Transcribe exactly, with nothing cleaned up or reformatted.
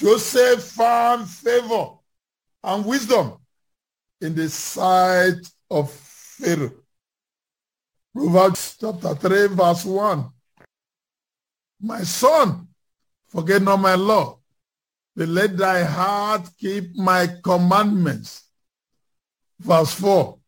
Joseph found favor and wisdom in the sight of Pharaoh. Proverbs chapter three, verse one. My son, forget not my law, but let thy heart keep my commandments. Verse four.